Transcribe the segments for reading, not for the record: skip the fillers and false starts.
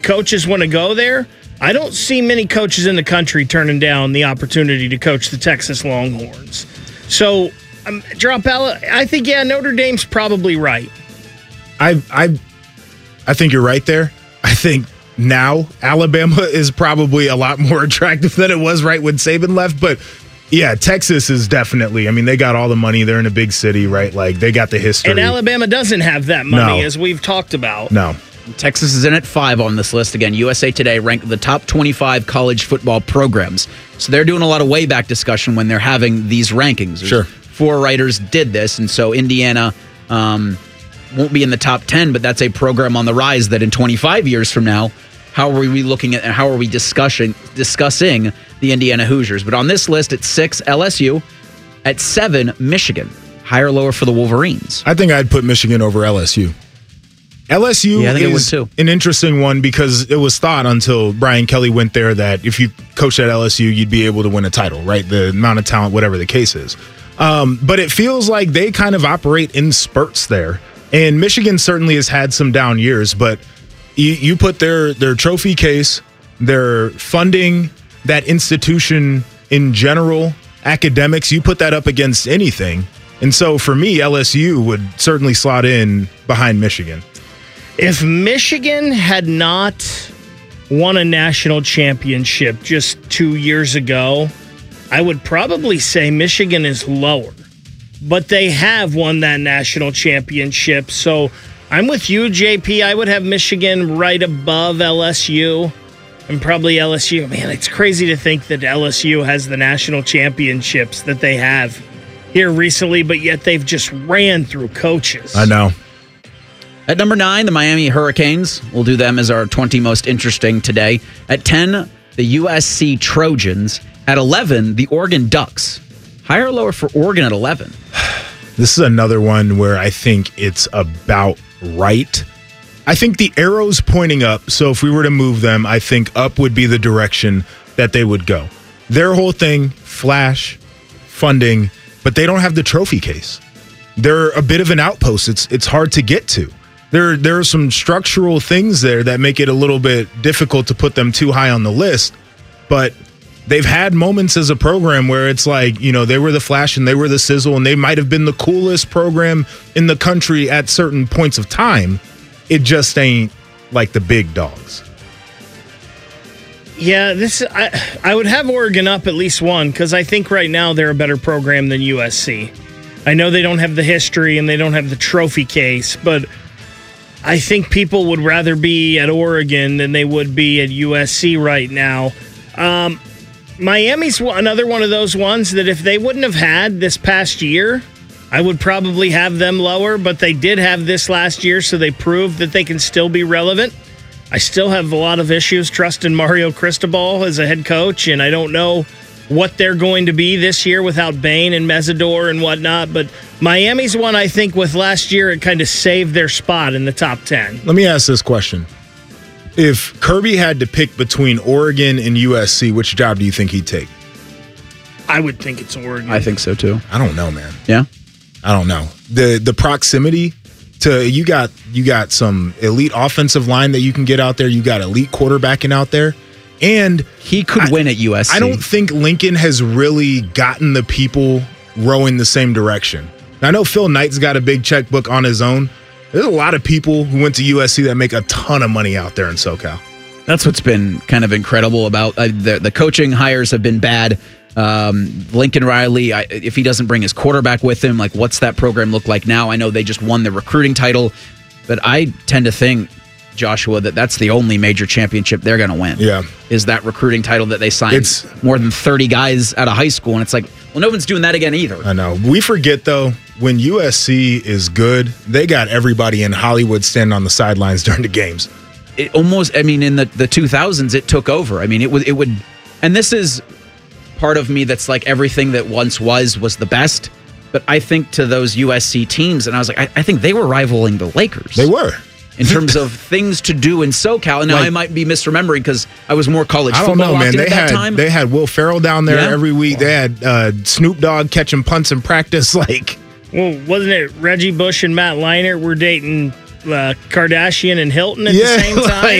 coaches want to go there, I don't see many coaches in the country turning down the opportunity to coach the Texas Longhorns. So, I think, Notre Dame's probably right. I think you're right there. I think now Alabama is probably a lot more attractive than it was right when Saban left. But, yeah, Texas is definitely, they got all the money. They're in a big city, right? Like, they got the history. And Alabama doesn't have that money, as we've talked about. No. Texas is in at 5 on this list. Again, USA Today ranked the top 25 college football programs. So they're doing a lot of way back discussion when they're having these rankings. Sure. 4 writers did this, and so Indiana won't be in the top 10, but that's a program on the rise that in 25 years from now, how are we looking at and how are we discussing the Indiana Hoosiers? But on this list, at 6, LSU. At 7, Michigan. Higher or lower for the Wolverines? I think I'd put Michigan over LSU. LSU is an interesting one because it was thought until Brian Kelly went there that if you coached at LSU, you'd be able to win a title, right? The amount of talent, whatever the case is. But it feels like they kind of operate in spurts there. And Michigan certainly has had some down years, but you put their trophy case, their funding, that institution in general, academics, you put that up against anything. And so for me, LSU would certainly slot in behind Michigan. If Michigan had not won a national championship just 2 years ago, I would probably say Michigan is lower. But they have won that national championship. So I'm with you, JP. I would have Michigan right above LSU and probably LSU. Man, it's crazy to think that LSU has the national championships that they have here recently, but yet they've just ran through coaches. I know. At number 9, the Miami Hurricanes. We'll do them as our 20 most interesting today. At 10, the USC Trojans. At 11, the Oregon Ducks. Higher or lower for Oregon at 11? This is another one where I think it's about right. I think the arrow's pointing up, so if we were to move them, I think up would be the direction that they would go. Their whole thing, flash, funding, but they don't have the trophy case. They're a bit of an outpost. It's hard to get to. There are some structural things there that make it a little bit difficult to put them too high on the list, but they've had moments as a program where it's like, they were the flash and they were the sizzle and they might have been the coolest program in the country at certain points of time. It just ain't like the big dogs. Yeah, I would have Oregon up at least one because I think right now they're a better program than USC. I know they don't have the history and they don't have the trophy case, but I think people would rather be at Oregon than they would be at USC right now. Miami's another one of those ones that if they wouldn't have had this past year, I would probably have them lower, but they did have this last year, so they proved that they can still be relevant. I still have a lot of issues trusting Mario Cristobal as a head coach, and I don't know what they're going to be this year without Bain and Mesidor and whatnot, but Miami's one I think with last year it kind of saved their spot in the top 10. Let me ask this question. If Kirby had to pick between Oregon and USC, which job do you think he'd take? I would think it's Oregon. I think so too. I don't know, man. Yeah? I don't know. The proximity to you got some elite offensive line that you can get out there. You got elite quarterbacking out there. And he could win at USC. I don't think Lincoln has really gotten the people rowing the same direction. Now, I know Phil Knight's got a big checkbook on his own. There's a lot of people who went to USC that make a ton of money out there in SoCal. That's what's been kind of incredible about the coaching hires have been bad. Lincoln Riley, if he doesn't bring his quarterback with him, like what's that program look like now? I know they just won the recruiting title, but I tend to think, Joshua, that's the only major championship they're going to win. Yeah. Is that recruiting title that they signed more than 30 guys out of high school. And it's like, well, no one's doing that again either. I know. We forget, though, when USC is good, they got everybody in Hollywood standing on the sidelines during the games. It almost, in the 2000s, it took over. It would, and this is part of me that's like everything that once was the best. But I think to those USC teams, and I was like, I think they were rivaling the Lakers. They were. In terms of things to do in SoCal. And now I might be misremembering because I was more college football. I don't know, man. They had Will Ferrell down there every week. They had Snoop Dogg catching punts in practice. Well, wasn't it Reggie Bush and Matt Leinart were dating Kardashian and Hilton at the same time?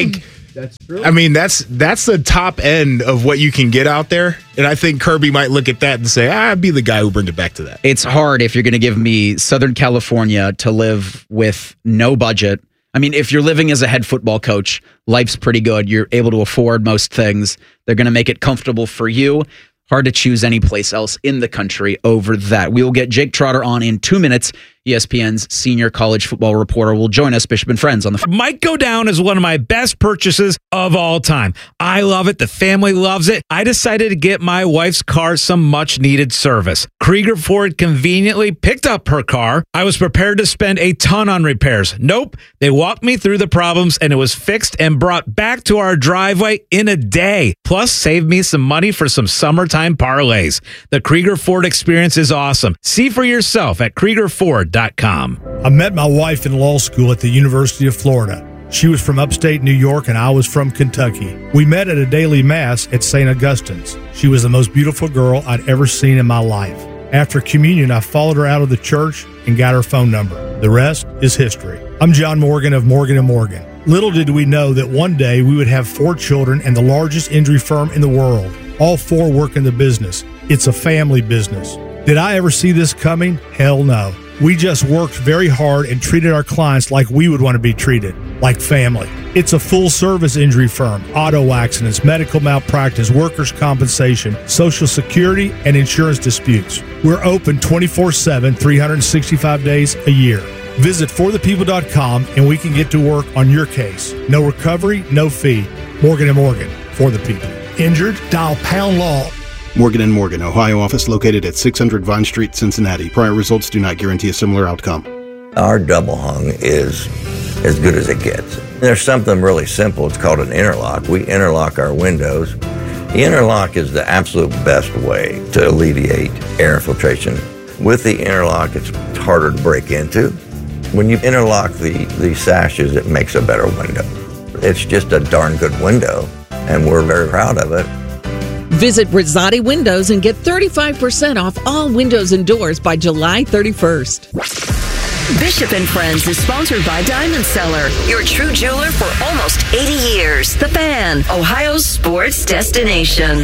That's true. I mean, that's the top end of what you can get out there. And I think Kirby might look at that and say, I'd be the guy who bring it back to that. It's hard if you're going to give me Southern California to live with no budget. I mean, if you're living as a head football coach, life's pretty good. You're able to afford most things. They're going to make it comfortable for you. Hard to choose any place else in the country over that. We will get Jake Trotter on in 2 minutes. ESPN's senior college football reporter will join us, Bishop and Friends, on the might go down as one of my best purchases of all time. I love it. The family loves it. I decided to get my wife's car some much needed service. Krieger Ford conveniently picked up her car. I was prepared to spend a ton on repairs. Nope. They walked me through the problems and it was fixed and brought back to our driveway in a day. Plus, saved me some money for some summertime parlays. The Krieger Ford experience is awesome. See for yourself at KriegerFord.com. I met my wife in law school at the University of Florida. She was from upstate New York and I was from Kentucky. We met at a daily mass at St. Augustine's. She was the most beautiful girl I'd ever seen in my life. After communion, I followed her out of the church and got her phone number. The rest is history. I'm John Morgan of Morgan & Morgan. Little did we know that one day we would have 4 children and the largest injury firm in the world. All 4 work in the business. It's a family business. Did I ever see this coming? Hell no. We just worked very hard and treated our clients like we would want to be treated, like family. It's a full-service injury firm, auto accidents, medical malpractice, workers' compensation, Social Security, and insurance disputes. We're open 24/7, 365 days a year. Visit forthepeople.com and we can get to work on your case. No recovery, no fee. Morgan & Morgan, for the people. Injured? Dial pound law. Morgan & Morgan, Ohio office located at 600 Vine Street, Cincinnati. Prior results do not guarantee a similar outcome. Our double hung is as good as it gets. There's something really simple. It's called an interlock. We interlock our windows. The interlock is the absolute best way to alleviate air infiltration. With the interlock, it's harder to break into. When you interlock the sashes, it makes a better window. It's just a darn good window, and we're very proud of it. Visit Rosati Windows and get 35% off all windows and doors by July 31st. Bishop and Friends is sponsored by Diamond Seller, your true jeweler for almost 80 years. The Fan, Ohio's sports destination.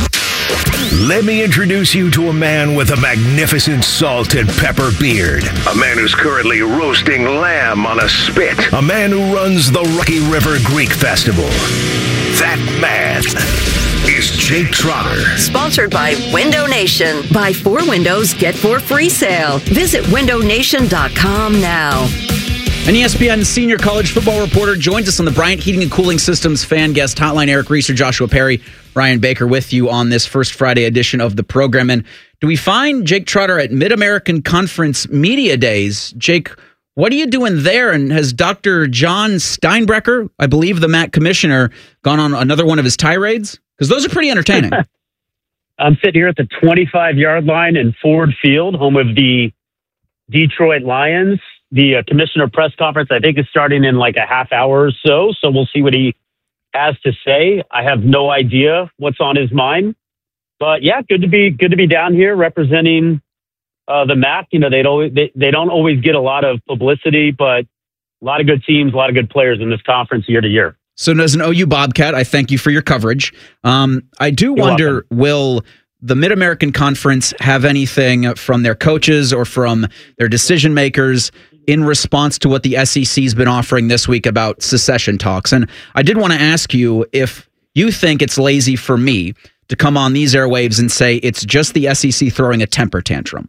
Let me introduce you to a man with a magnificent salt and pepper beard. A man who's currently roasting lamb on a spit. A man who runs the Rocky River Greek Festival. That man is Jake Trotter. Sponsored by Window Nation. Buy 4 windows, get 4 free sale. Visit windownation.com now. An ESPN senior college football reporter joins us on the Bryant Heating and Cooling Systems fan guest hotline. Eric Reeser, Joshua Perry, Ryan Baker with you on this first Friday edition of the program. And do we find Jake Trotter at Mid-American Conference Media Days? Jake, what are you doing there? And has Dr. John Steinbrecher, I believe the MAC commissioner, gone on another one of his tirades? Because those are pretty entertaining. I'm sitting here at the 25-yard line in Ford Field, home of the Detroit Lions. The commissioner press conference, I think, is starting in like a half hour or so. So we'll see what he has to say. I have no idea what's on his mind. But yeah, good to be down here representing the MAC. You know, they don't always get a lot of publicity, but a lot of good teams, a lot of good players in this conference year to year. So as an OU Bobcat, I thank you for your coverage. I do wonder, will the Mid-American Conference have anything from their coaches or from their decision makers in response to what the SEC's been offering this week about secession talks? And I did want to ask you if you think it's lazy for me to come on these airwaves and say it's just the SEC throwing a temper tantrum.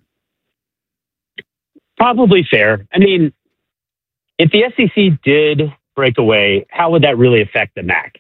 Probably fair. I mean, if the SEC did break away, how would that really affect the MAC?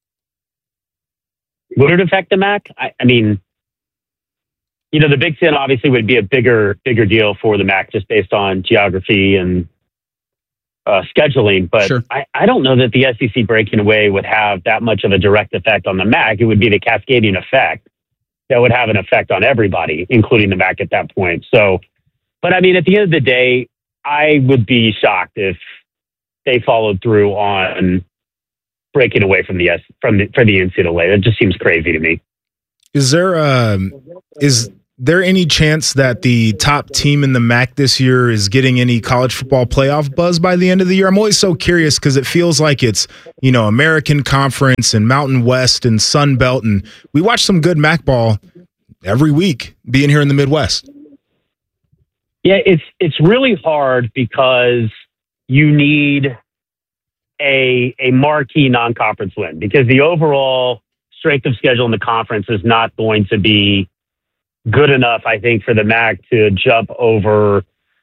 Would it affect the MAC? I mean, you know, the Big Ten obviously would be a bigger deal for the MAC just based on geography and scheduling. But sure. I don't know that the SEC breaking away would have that much of a direct effect on the MAC. It would be the cascading effect that would have an effect on everybody, including the MAC at that point. So, but I mean, at the end of the day, I would be shocked if they followed through on breaking away from the NCAA. That just seems crazy to me. Is there there any chance that the top team in the MAC this year is getting any college football playoff buzz by the end of the year? I'm always so curious because it feels like it's, American Conference and Mountain West and Sun Belt, and we watch some good MAC ball every week being here in the Midwest. Yeah, it's really hard because you need a marquee non-conference win, because the overall strength of schedule in the conference is not going to be good enough, I think, for the MAC to jump over,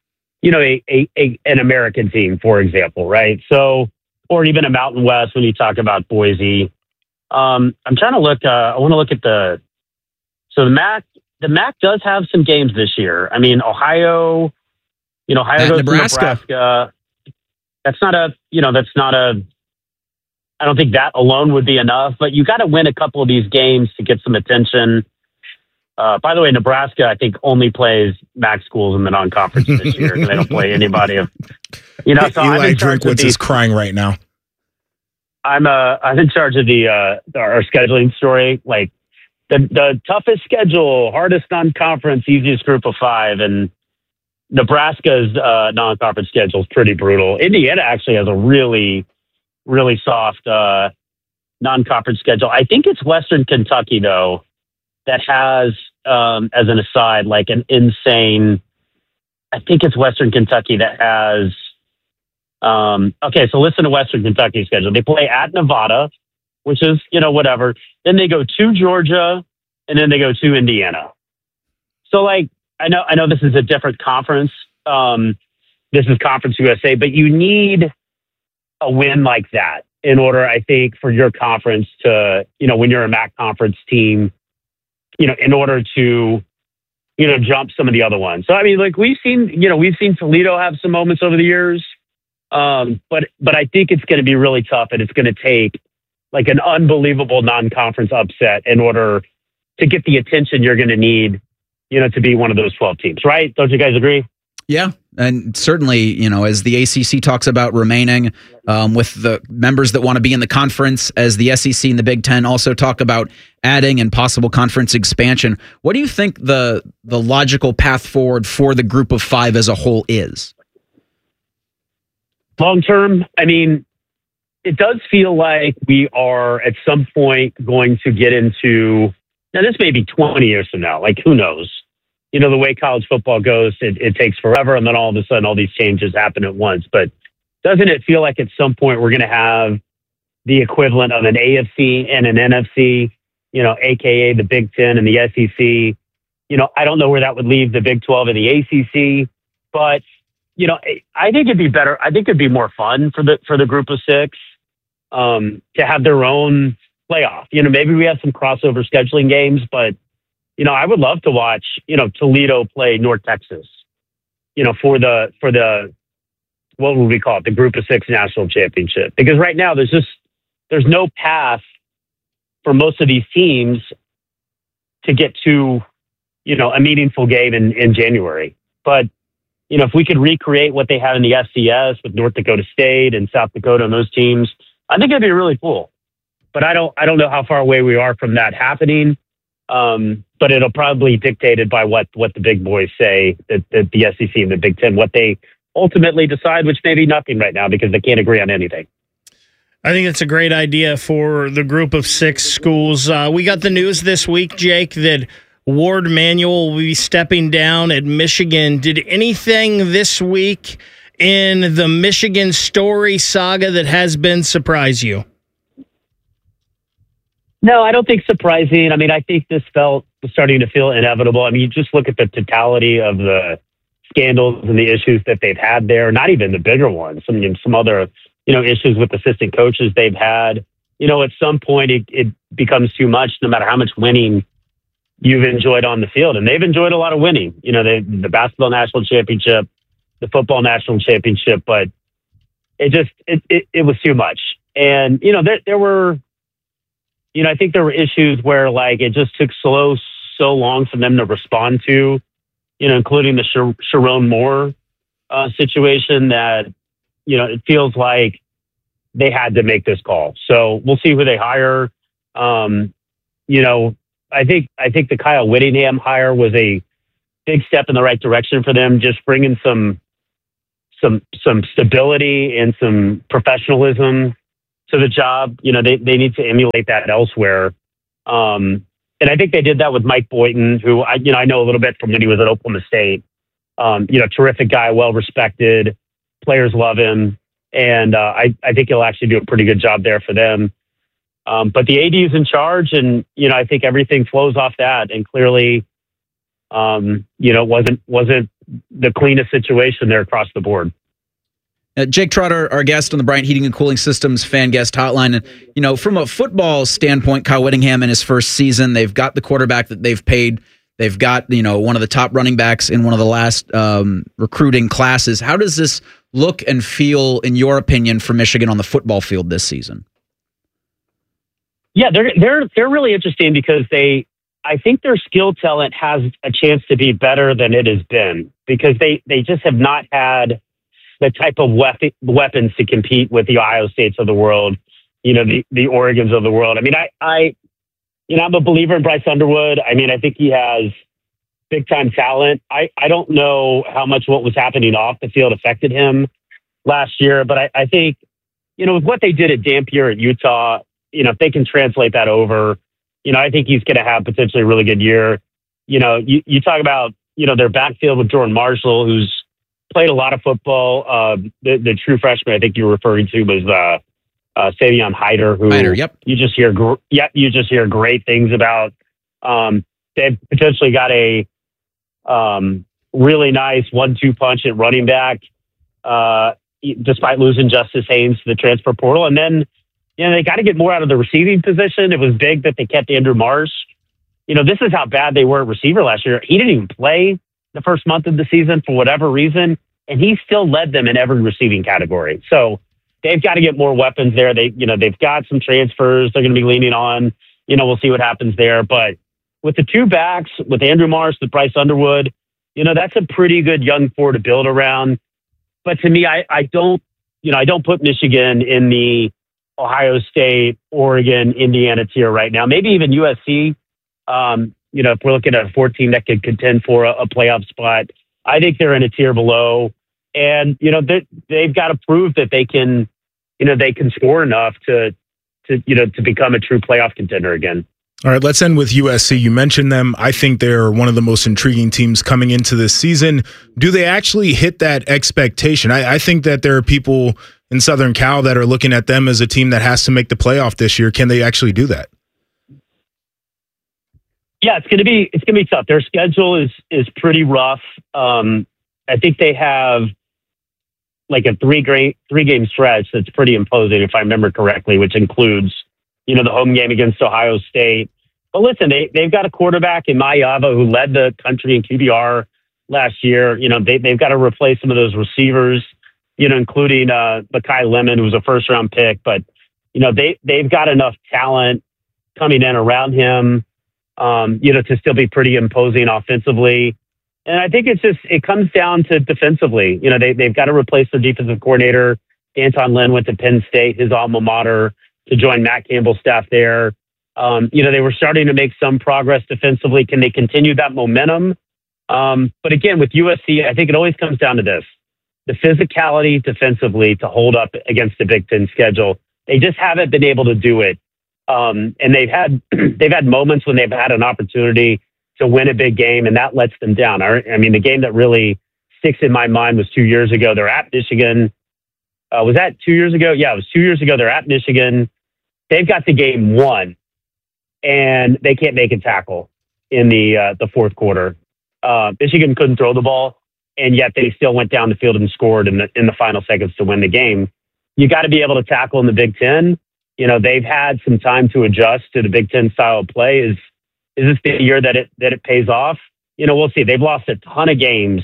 an American team, for example, right? So, or even a Mountain West when you talk about Boise. I'm trying to look. I want to look at the MAC. The MAC does have some games this year. I mean, Ohio goes to Nebraska. That's not a. I don't think that alone would be enough, but you got to win a couple of these games to get some attention. By the way, Nebraska, I think, only plays MAC schools in the non-conference this year. They don't play anybody. So Eli Drinkwitz is crying right now. I'm in charge of our scheduling story. Like the toughest schedule, hardest non-conference, easiest group of 5, and Nebraska's non-conference schedule is pretty brutal. Indiana actually has a really, really soft non-conference schedule. I think it's Western Kentucky though that has, as an aside, like an insane. I think it's Western Kentucky that has. Okay, so listen to Western Kentucky's schedule. They play at Nevada, which is whatever. Then they go to Georgia, and then they go to Indiana. So like I know this is a different conference. This is Conference USA, but you need a win like that in order, I think, for your conference to, when you're a MAC conference team, in order to, jump some of the other ones. So, I mean, like we've seen Toledo have some moments over the years. But I think it's going to be really tough, and it's going to take like an unbelievable non-conference upset in order to get the attention you're going to need, to be one of those 12 teams, right? Don't you guys agree? Yeah. And certainly, as the ACC talks about remaining with the members that want to be in the conference, as the SEC and the Big Ten also talk about adding and possible conference expansion, what do you think the logical path forward for the group of 5 as a whole is? Long term, I mean, it does feel like we are at some point going to get into, now this may be 20 years from now, like who knows? The way college football goes, it takes forever, and then all of a sudden all these changes happen at once. But doesn't it feel like at some point we're going to have the equivalent of an AFC and an NFC, AKA the Big Ten and the SEC? I don't know where that would leave the Big 12 and the ACC, but I think it'd be better. I think it'd be more fun for the group of 6 to have their own playoff. Maybe we have some crossover scheduling games, but I would love to watch Toledo play North Texas. For the what would we call it, the group of 6 national championship? Because right now there's no path for most of these teams to get to a meaningful game in January, but. If we could recreate what they have in the FCS with North Dakota State and South Dakota and those teams, I think it'd be really cool. But I don't know how far away we are from that happening. But it'll probably be dictated by what the big boys say, that the SEC and the Big Ten, what they ultimately decide, which may be nothing right now because they can't agree on anything. I think it's a great idea for the group of 6 schools. We got the news this week, Jake, that Ward Manuel will be stepping down at Michigan. Did anything this week in the Michigan story saga that has been surprise you? No, I don't think surprising. I mean, I think this was starting to feel inevitable. I mean, you just look at the totality of the scandals and the issues that they've had there, not even the bigger ones. I mean, some other, issues with assistant coaches they've had. At some point it becomes too much, no matter how much winning you've enjoyed on the field. And they've enjoyed a lot of winning, the basketball national championship, the football national championship, but it was too much. And, there were, I think there were issues where like it just took so long for them to respond to, including the Sharon Moore situation that, it feels like they had to make this call. So we'll see who they hire. I think the Kyle Whittingham hire was a big step in the right direction for them, just bringing some stability and some professionalism to the job. You know, they need to emulate that elsewhere. And I think they did that with Mike Boynton, who I know a little bit from when he was at Oklahoma State. Terrific guy, well respected. Players love him, and I think he'll actually do a pretty good job there for them. But the AD is in charge, and I think everything flows off that. And clearly, wasn't the cleanest situation there across the board. Jake Trotter, our guest on the Bryant Heating and Cooling Systems fan guest hotline. And, from a football standpoint, Kyle Whittingham in his first season, they've got the quarterback that they've paid. They've got, one of the top running backs in one of the last recruiting classes. How does this look and feel, in your opinion, for Michigan on the football field this season? Yeah, they're really interesting because I think their skill talent has a chance to be better than it has been, because they just have not had the type of weapons to compete with the Ohio States of the world, the Oregons of the world. I mean, I'm a believer in Bryce Underwood. I mean, I think he has big time talent. I don't know how much what was happening off the field affected him last year, but I think, with what they did at Dampier at Utah, if they can translate that over, I think he's going to have potentially a really good year. You talk about, their backfield with Jordan Marshall, who's played a lot of football. The true freshman I think you were referring to was Savion Hyder, who yep. you just hear great things about. They've potentially got a really nice 1-2 punch at running back, despite losing Justice Haynes to the transfer portal. And then, they got to get more out of the receiving position. It was big that they kept Andrew Marsh. This is how bad they were at receiver last year. He didn't even play the first month of the season for whatever reason, and he still led them in every receiving category. So they've got to get more weapons there. They've got some transfers they're going to be leaning on. We'll see what happens there. But with the two backs, with Andrew Marsh, with Bryce Underwood, that's a pretty good young four to build around. But to me, I don't put Michigan in the Ohio State, Oregon, Indiana tier right now. Maybe even USC. If we're looking at a 14 that could contend for a playoff spot, I think they're in a tier below. And, they've got to prove that they can score enough to become a true playoff contender again. All right, let's end with USC. You mentioned them. I think they're one of the most intriguing teams coming into this season. Do they actually hit that expectation? I think that there are people in Southern Cal that are looking at them as a team that has to make the playoff this year. Can they actually do that? Yeah, it's gonna be tough. Their schedule is pretty rough. I think they have like a three-game stretch that's pretty imposing, if I remember correctly, which includes, the home game against Ohio State. But listen, they've got a quarterback in Mayava who led the country in QBR last year. They've got to replace some of those receivers, including Mekhi Lemon, who was a first-round pick. But, they've got enough talent coming in around him, to still be pretty imposing offensively. And I think it comes down to defensively. They've got to replace their defensive coordinator. Anton Lynn went to Penn State, his alma mater, to join Matt Campbell's staff there. They were starting to make some progress defensively. Can they continue that momentum? But again, with USC, I think it always comes down to this: the physicality defensively to hold up against the Big Ten schedule. They just haven't been able to do it. And they've had moments when they've had an opportunity to win a big game, and that lets them down. I mean, the game that really sticks in my mind was 2 years ago. They're at Michigan. Was that 2 years ago? Yeah, it was 2 years ago. They're at Michigan. They've got the game won, and they can't make a tackle in the fourth quarter. Michigan couldn't throw the ball, and yet they still went down the field and scored in the final seconds to win the game. You got to be able to tackle in the Big Ten. They've had some time to adjust to the Big Ten style of play. Is this the year that it pays off? We'll see. They've lost a ton of games,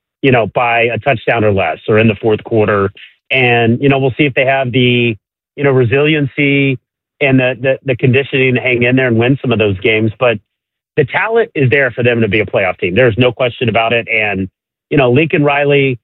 by a touchdown or less, or in the fourth quarter. And, we'll see if they have the, resiliency and the conditioning to hang in there and win some of those games. But the talent is there for them to be a playoff team. There's no question about it. And, Lincoln Riley,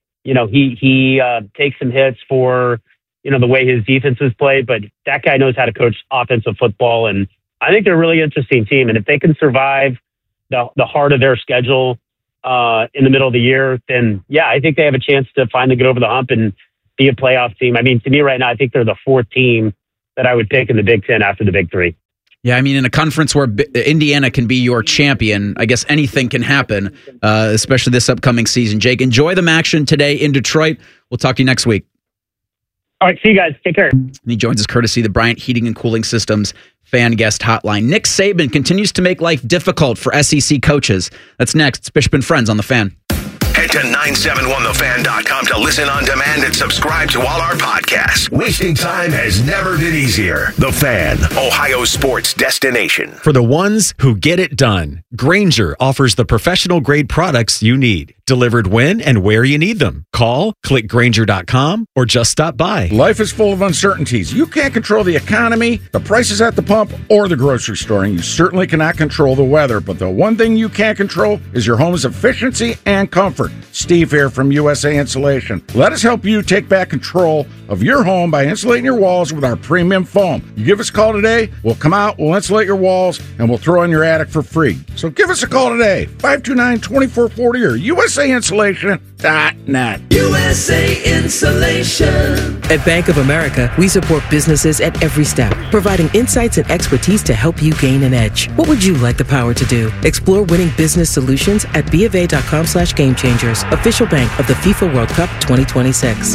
he takes some hits for, the way his defense is played, but that guy knows how to coach offensive football. And I think they're a really interesting team. And if they can survive the heart of their schedule, in the middle of the year, then yeah, I think they have a chance to finally get over the hump and be a playoff team. I mean, to me right now, I think they're the fourth team that I would pick in the Big Ten after the Big Three. Yeah, I mean, in a conference where Indiana can be your champion, I guess anything can happen, especially this upcoming season. Jake, enjoy the action today in Detroit. We'll talk to you next week. All right, see you guys. Take care. And he joins us courtesy of the Bryant Heating and Cooling Systems fan guest hotline. Nick Saban continues to make life difficult for SEC coaches. That's next. It's Bishop and Friends on The Fan. Head to 971thefan.com to listen on demand and subscribe to all our podcasts. Wasting time has never been easier. The Fan, Ohio sports destination. For the ones who get it done, Grainger offers the professional-grade products you need, delivered when and where you need them. Call, click Grainger.com, or just stop by. Life is full of uncertainties. You can't control the economy, the prices at the pump, or the grocery store, and you certainly cannot control the weather. But the one thing you can control is your home's efficiency and comfort. Steve here from USA Insulation. Let us help you take back control of your home by insulating your walls with our premium foam. You give us a call today, we'll come out, we'll insulate your walls, and we'll throw in your attic for free. So give us a call today, 529-2440 or USAinsulation.net. USA Insulation. At Bank of America, we support businesses at every step, providing insights and expertise to help you gain an edge. What would you like the power to do? Explore winning business solutions at BofA.com/gamechangers. Official bank of the FIFA World Cup 2026.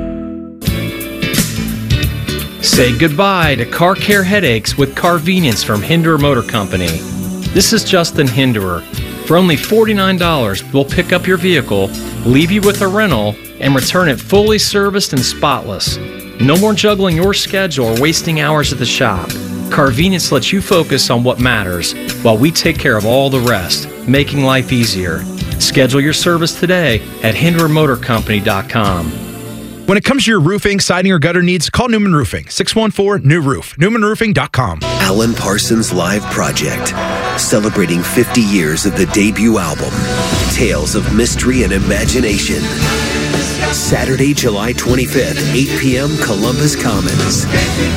Say goodbye to car care headaches with Carvenience from Hinderer Motor Company. This is Justin Hinderer. For only $49, we'll pick up your vehicle, leave you with a rental, and return it fully serviced and spotless. No more juggling your schedule or wasting hours at the shop. Carvenience lets you focus on what matters while we take care of all the rest, making life easier. Schedule your service today at HindererMotorCompany.com. When it comes to your roofing, siding, or gutter needs, call Newman Roofing, 614-NEW-ROOF, NewmanRoofing.com. Alan Parsons Live Project, celebrating 50 years of the debut album, Tales of Mystery and Imagination. Saturday, July 25th, 8 p.m., Columbus Commons.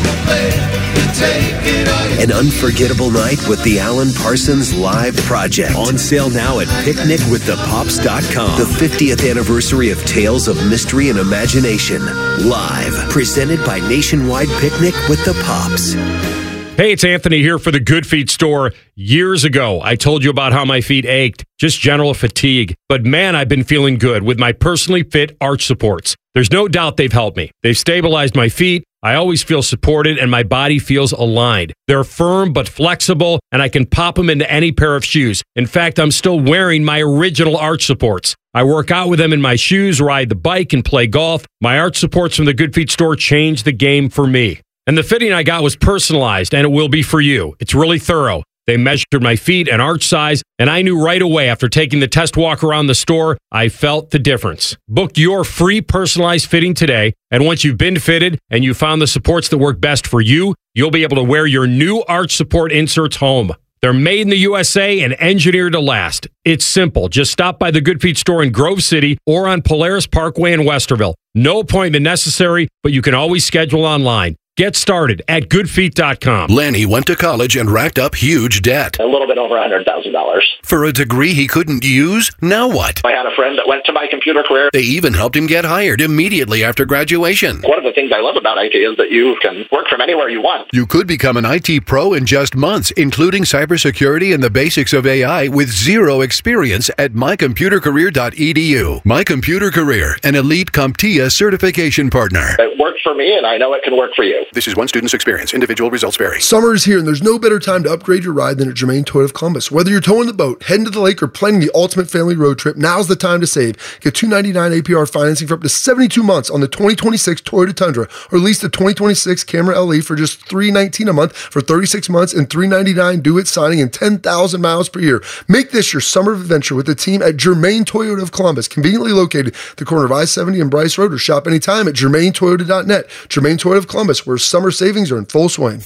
An unforgettable night with the Alan Parsons Live Project. On sale now at picnicwiththepops.com. The 50th anniversary of Tales of Mystery and Imagination. Live. Presented by Nationwide Picnic with the Pops. Hey, it's Anthony here for the Good Feet store. Years ago, I told you about how my feet ached, just general fatigue. But man, I've been feeling good with my personally fit arch supports. There's no doubt they've helped me. They've stabilized my feet. I always feel supported and my body feels aligned. They're firm but flexible, and I can pop them into any pair of shoes. In fact, I'm still wearing my original arch supports. I work out with them in my shoes, ride the bike, and play golf. My arch supports from the Good Feet store changed the game for me. And the fitting I got was personalized, and it will be for you. It's really thorough. They measured my feet and arch size, and I knew right away after taking the test walk around the store, I felt the difference. Book your free personalized fitting today, and once you've been fitted and you found the supports that work best for you, you'll be able to wear your new arch support inserts home. They're made in the USA and engineered to last. It's simple. Just stop by the Good Feet store in Grove City or on Polaris Parkway in Westerville. No appointment necessary, but you can always schedule online. Get started at goodfeet.com. Lanny went to college and racked up huge debt. A little bit over $100,000. For a degree he couldn't use? Now what? I had a friend that went to My Computer Career. They even helped him get hired immediately after graduation. One of the things I love about IT is that you can work from anywhere you want. You could become an IT pro in just months, including cybersecurity and the basics of AI with zero experience at mycomputercareer.edu. My Computer Career, an elite CompTIA certification partner. It worked for me, and I know it can work for you. This is one student's experience. Individual results vary. Summer is here, and there's no better time to upgrade your ride than at Germain Toyota of Columbus. Whether you're towing the boat, heading to the lake, or planning the ultimate family road trip, now's the time to save. Get $299 APR financing for up to 72 months on the 2026 Toyota Tundra, or lease the 2026 Camry LE for just $319 a month for 36 months and $399 due at signing and 10,000 miles per year. Make this your summer adventure with the team at Germain Toyota of Columbus, conveniently located at the corner of I-70 and Bryce Road, or shop anytime at germaintoyota.net. Germain Toyota of Columbus, where summer savings are in full swing.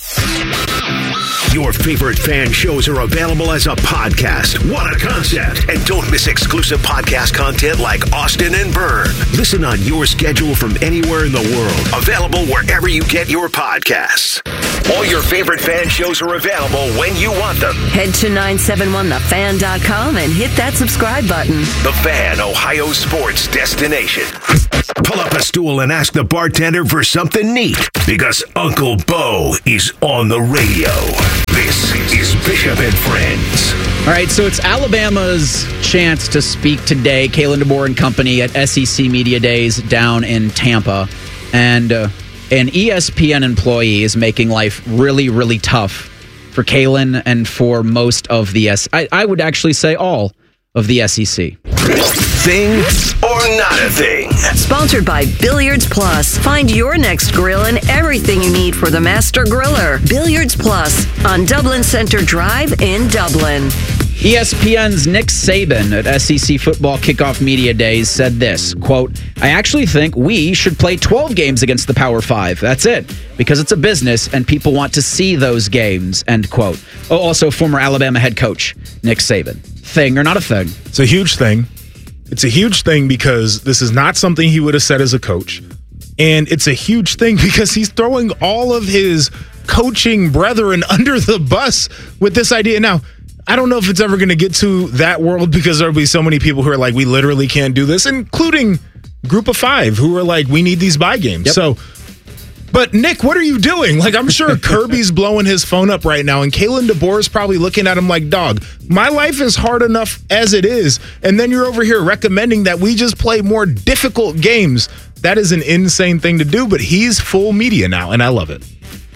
Your favorite fan shows are available as a podcast. What a concept! And don't miss exclusive podcast content like Austin and Byrne. Listen on your schedule from anywhere in the world. Available wherever you get your podcasts. All your favorite fan shows are available when you want them. Head to 971thefan.com and hit that subscribe button. The Fan, Ohio sports destination. Pull up a stool and ask the bartender for something neat, because Uncle Bo is on the radio. This is Bishop and Friends. All right, so it's Alabama's chance to speak today. Kalen DeBoer and company at SEC Media Days down in Tampa. And an ESPN employee is making life really, really tough for Kalen and for most of the I would actually say all of the SEC. Thing or not a thing? Sponsored by Billiards Plus. Find your next grill and everything you need for the master griller. Billiards Plus on Dublin Center Drive in Dublin. ESPN's Nick Saban at SEC Football Kickoff Media Days said this, quote, "I actually think we should play 12 games against the Power 5. That's it, because it's a business and people want to see those games," end quote. Oh, also former Alabama head coach Nick Saban. Thing or not a thing? It's a huge thing. It's a huge thing because this is not something he would have said as a coach. And it's a huge thing because he's throwing all of his coaching brethren under the bus with this idea. Now, I don't know if it's ever going to get to that world because there'll be so many people who are like, we literally can't do this, including Group of 5 who are like, we need these bye games. Yep. So, but Nick, what are you doing? Like, I'm sure Kirby's blowing his phone up right now, and Kalen DeBoer is probably looking at him like, dog, my life is hard enough as it is, and then you're over here recommending that we just play more difficult games. That is an insane thing to do, but he's full media now, and I love it.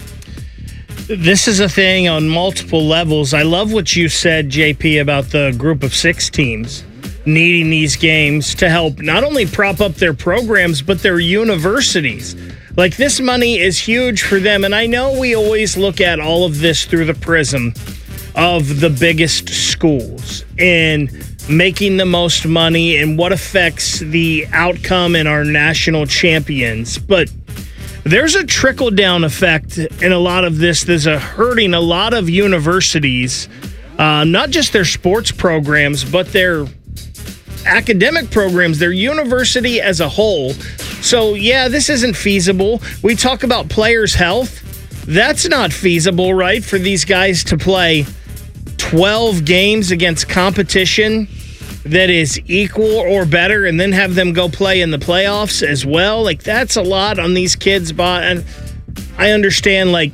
This is a thing on multiple levels. I love what you said, JP, about the Group of 6 teams needing these games to help not only prop up their programs, but their universities. Like, this money is huge for them, and I know we always look at all of this through the prism of the biggest schools and making the most money and what affects the outcome in our national champions. But there's a trickle-down effect in a lot of this. There's a hurting a lot of universities, not just their sports programs, but their academic programs, their university as a whole. So, yeah, this isn't feasible. We talk about players' health. That's not feasible, right, for these guys to play 12 games against competition that is equal or better and then have them go play in the playoffs as well. Like, that's a lot on these kids. And I understand, like,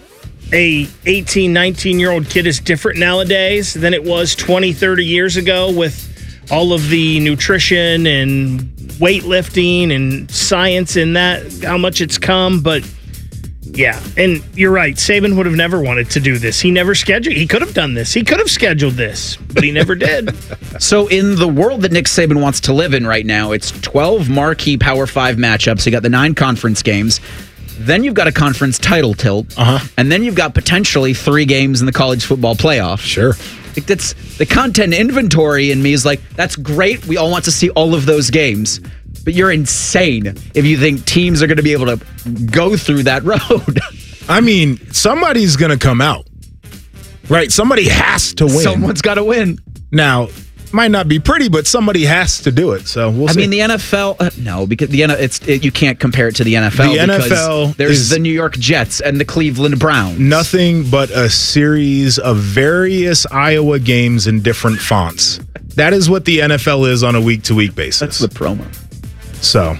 a 18, 19-year-old kid is different nowadays than it was 20, 30 years ago with all of the nutrition and weightlifting and science in that, how much it's come. But yeah, and you're right. Saban would have never wanted to do this. He never scheduled. He could have done this. He could have scheduled this, but he never did. So in the world that Nick Saban wants to live in right now, it's 12 marquee Power 5 matchups. You got the 9 conference games. Then you've got a conference title tilt. And then you've got potentially 3 games in the college football playoff. Sure. Like, that's the content inventory in me is like, that's great. We all want to see all of those games. But you're insane if you think teams are going to be able to go through that road. I mean, somebody's going to come out, right? Somebody has to win. Someone's got to win. Now, might not be pretty, but somebody has to do it. So we'll see. I mean, the NFL, no, because you can't compare it to the NFL. The because NFL there's the New York Jets and the Cleveland Browns. Nothing but a series of various Iowa games in different fonts. That is what the NFL is on a week-to-week basis. That's the promo. So,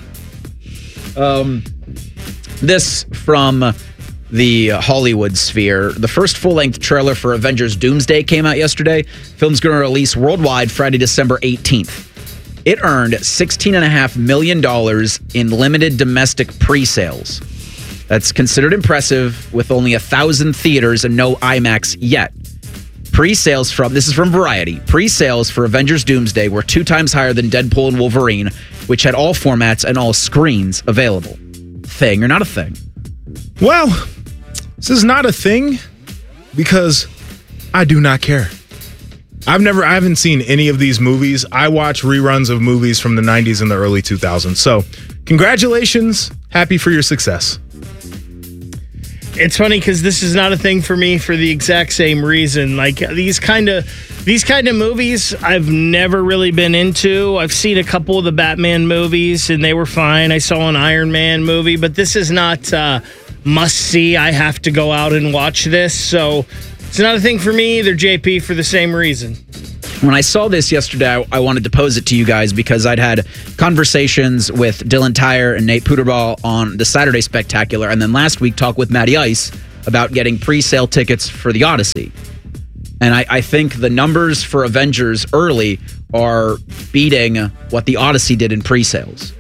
this from the Hollywood sphere. The first full-length trailer for Avengers Doomsday came out yesterday. Film's going to release worldwide Friday, December 18th. It earned $16.5 million in limited domestic pre-sales. That's considered impressive with only 1,000 theaters and no IMAX yet. Pre-sales this is from Variety. Pre-sales for Avengers Doomsday were 2 times higher than Deadpool and Wolverine, which had all formats and all screens available. Thing or not a thing? Well, this is not a thing because I do not care. I haven't seen any of these movies. I watch reruns of movies from the 90s and the early 2000s. So, congratulations. Happy for your success. It's funny because this is not a thing for me for the exact same reason. Like, these kind of movies I've never really been into. I've seen a couple of the Batman movies and they were fine. I saw an Iron Man movie, but this is not must see. I have to go out and watch this. So it's not a thing for me either, JP, for the same reason. When I saw this yesterday, I wanted to pose it to you guys because I'd had conversations with Dylan Tyre and Nate Puderball on the Saturday Spectacular, and then last week talked with Matty Ice about getting pre-sale tickets for the Odyssey. And I think the numbers for Avengers early are beating what the Odyssey did in pre-sales.